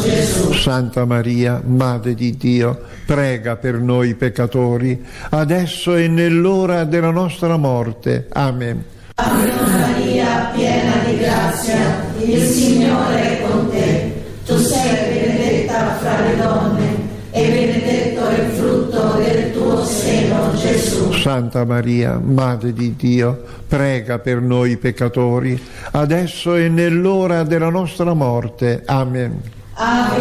Gesù. Santa Maria, Madre di Dio, prega per noi peccatori, adesso e nell'ora della nostra morte. Amen. Ave Maria, piena di grazia, il Signore è con te. Tu sei benedetta fra le donne e benedetto è il frutto del tuo seno, Gesù. Santa Maria, Madre di Dio, prega per noi peccatori, adesso e nell'ora della nostra morte. Amen. Ave